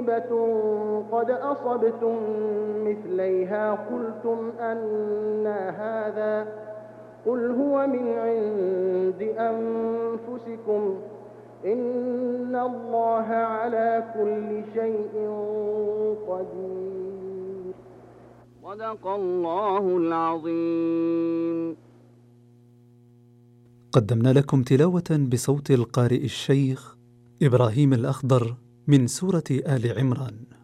مصيبة قد أصبتم مثليها قلتم أنى هذا قل هو من عند أنفسكم إن الله على كل شيء قدير. صدق الله العظيم. قدمنا لكم تلاوة بصوت القارئ الشيخ إبراهيم الأخضر من سورة آل عمران.